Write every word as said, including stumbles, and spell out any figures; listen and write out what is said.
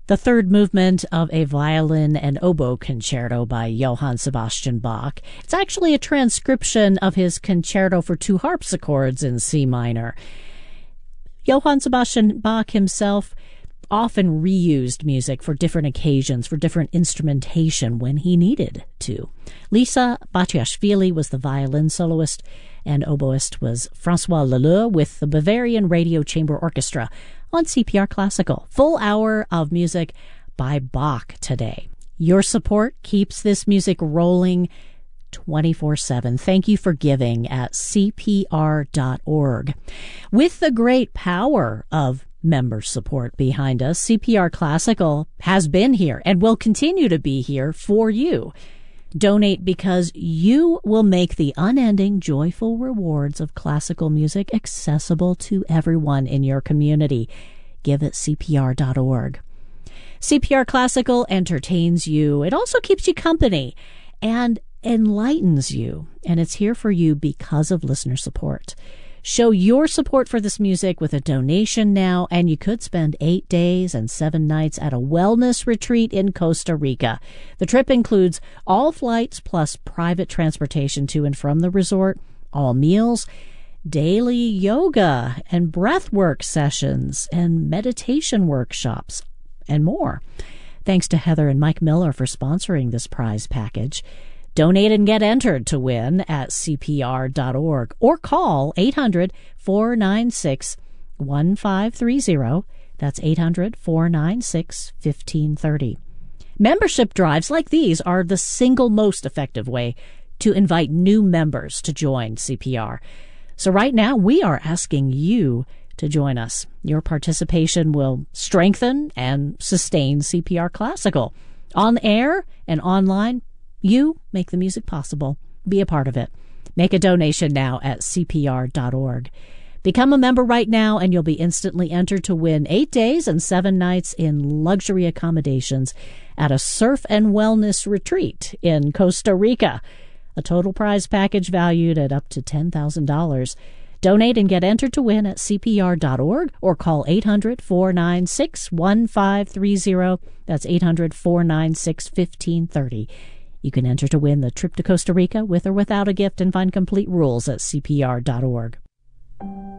The third movement of a violin and oboe concerto by Johann Sebastian Bach. It's actually a transcription of his concerto for two harpsichords in C minor. Johann Sebastian Bach himself often reused music for different occasions, for different instrumentation when he needed to. Lisa Batiashvili was the violin soloist, and oboist was Francois Leleu with the Bavarian Radio Chamber Orchestra on C P R Classical. Full hour of music by Bach today. Your support keeps this music rolling twenty-four seven. Thank you for giving at C P R dot org. With the great power of member support behind us, C P R Classical has been here and will continue to be here for you. Donate because you will make the unending joyful rewards of classical music accessible to everyone in your community. Give at C P R dot org. C P R Classical entertains you. It also keeps you company and enlightens you. And it's here for you because of listener support. Show your support for this music with a donation now, and you could spend eight days and seven nights at a wellness retreat in Costa Rica. The trip includes all flights plus private transportation to and from the resort, all meals, daily yoga and breathwork sessions, and meditation workshops, and more. Thanks to Heather and Mike Miller for sponsoring this prize package. Donate and get entered to win at C P R dot org or call eight hundred, four nine six, one five three zero. That's eight hundred, four nine six, one five three zero. Membership drives like these are the single most effective way to invite new members to join C P R. So right now we are asking you to join us. Your participation will strengthen and sustain C P R Classical. On air and online, you make the music possible. Be a part of it. Make a donation now at C P R dot org. Become a member right now and you'll be instantly entered to win eight days and seven nights in luxury accommodations at a surf and wellness retreat in Costa Rica. A total prize package valued at up to ten thousand dollars. Donate and get entered to win at C P R dot org or call eight hundred, four nine six, one five three zero. That's eight hundred, four nine six, one five three zero. You can enter to win the trip to Costa Rica with or without a gift and find complete rules at C P R dot org.